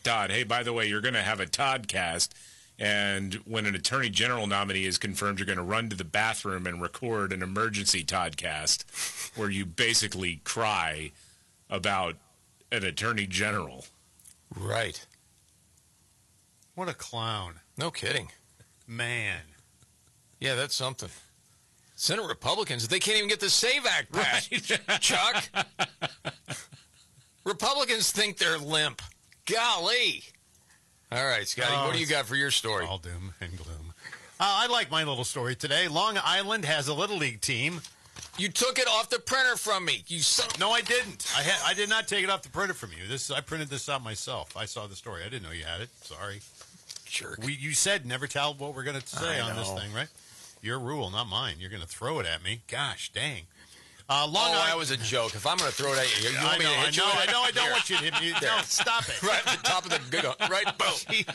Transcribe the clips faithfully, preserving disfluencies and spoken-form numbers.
Todd, hey, by the way, you're going to have a Toddcast, and when an attorney general nominee is confirmed, you're going to run to the bathroom and record an emergency Toddcast where you basically cry about an attorney general. Right. What a clown. No kidding. Man. Yeah, that's something. Senate Republicans, they can't even get the SAVE Act passed, right. Chuck. Republicans think they're limp. Golly. All right, Scotty, oh, what do you got for your story? All doom and gloom. Uh, I like my little story today. Long Island has a Little League team. You took it off the printer from me. You son- No, I didn't. I had, I did not take it off the printer from you. This I printed this out myself. I saw the story. I didn't know you had it. Sorry. Jerk. We, you said never tell what we're going to say I on know. this thing, right? Your rule, not mine. You're going to throw it at me. Gosh, dang. Uh, Long oh, Island- that was a joke. If I'm going to throw it at you, you want I me know, to I hit know, you? I know, I don't Here. want you to hit me. There. No, stop it. Right at the top of the giggle. Right, boom.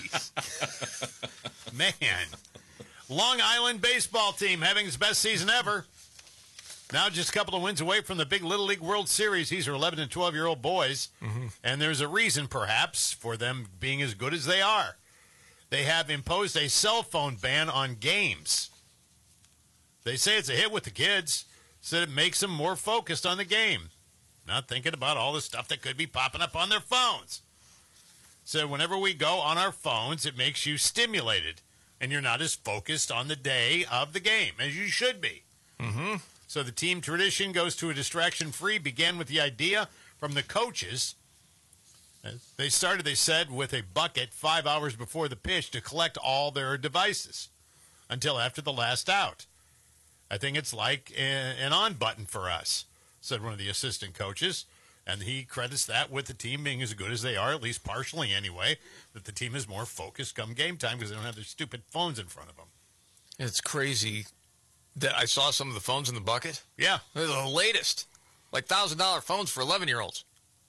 Jeez. Man. Long Island baseball team having its best season ever. Now just a couple of wins away from the big Little League World Series. These are eleven and twelve-year-old boys. Mm-hmm. And there's a reason, perhaps, for them being as good as they are. They have imposed a cell phone ban on games. They say it's a hit with the kids. Said it makes them more focused on the game. Not thinking about all the stuff that could be popping up on their phones. So whenever we go on our phones, it makes you stimulated. And you're not as focused on the day of the game as you should be. Mm-hmm. So the team tradition goes to a distraction-free, began with the idea from the coaches. They started, they said, with a bucket five hours before the pitch to collect all their devices until after the last out. I think it's like an on button for us, said one of the assistant coaches. And he credits that with the team being as good as they are, at least partially anyway, that the team is more focused come game time because they don't have their stupid phones in front of them. It's crazy that I saw some of the phones in the bucket. Yeah. They're the latest. Like one thousand dollars phones for eleven-year-olds.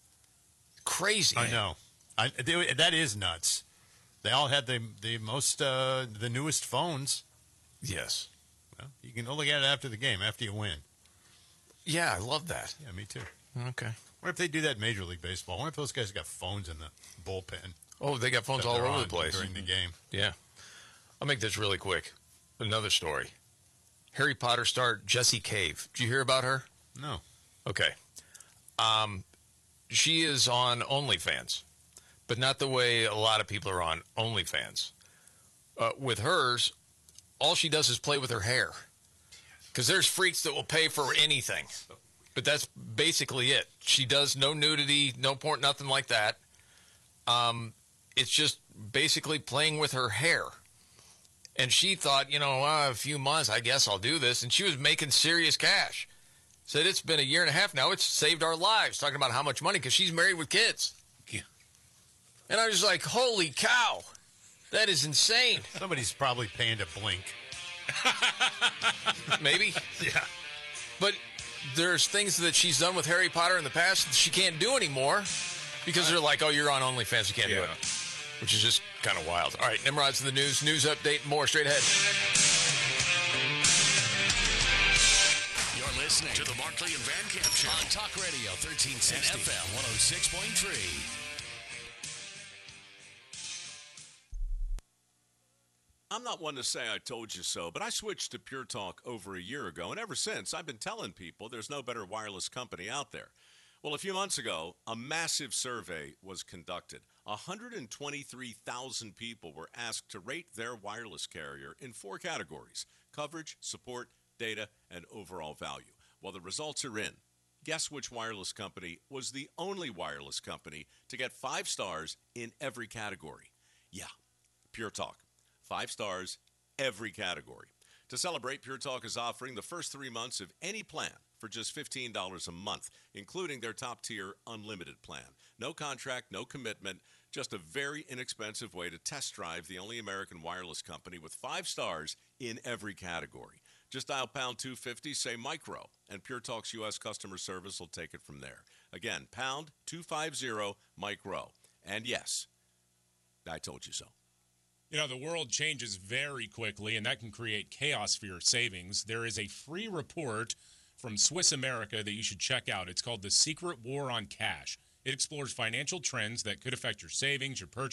Crazy. I know. I, they, that is nuts. They all had the the most, uh, the newest phones. Yes. Well, you can look at it after the game, after you win. Yeah, I love that. Yeah, me too. Okay. What if they do that in Major League Baseball? What if those guys got phones in the bullpen? Oh, they got phones all over the place. During the game. Yeah. I'll make this really quick. Another story. Harry Potter star Jessie Cave. Did you hear about her? No. Okay. Um, she is on OnlyFans, but not the way a lot of people are on OnlyFans. Uh, with hers, all she does is play with her hair. Because there's freaks that will pay for anything. But that's basically it. She does no nudity, no porn, nothing like that. Um, it's just basically playing with her hair. And she thought, you know, uh, a few months, I guess I'll do this. And she was making serious cash. Said it's been a year and a half now. It's saved our lives. Talking about how much money, because she's married with kids. Yeah. And I was like, holy cow. That is insane. Somebody's probably paying to blink. Maybe. Yeah. But there's things that she's done with Harry Potter in the past that she can't do anymore because they're like, oh, you're on OnlyFans, you can't yeah. do it. Which is just kind of wild. All right, Nimrod's in the news. News update, more straight ahead. You're listening to the Markley and Van Camp Show on Talk Radio thirteen sixty and F M one oh six point three. I'm not one to say I told you so, but I switched to Pure Talk over a year ago, and ever since, I've been telling people there's no better wireless company out there. Well, a few months ago, a massive survey was conducted. one hundred twenty-three thousand people were asked to rate their wireless carrier in four categories: coverage, support, data, and overall value. Well, the results are in. Guess which wireless company was the only wireless company to get five stars in every category? Yeah, Pure Talk. Five stars, every category. To celebrate, Pure Talk is offering the first three months of any plan for just fifteen dollars a month, including their top-tier unlimited plan. No contract, no commitment, just a very inexpensive way to test drive the only American wireless company with five stars in every category. Just dial pound two fifty, say micro, and Pure Talk's U S customer service will take it from there. Again, pound two fifty, micro. And yes, I told you so. You know, the world changes very quickly, and that can create chaos for your savings. There is a free report from Swiss America that you should check out. It's called The Secret War on Cash. It explores financial trends that could affect your savings, your purchases,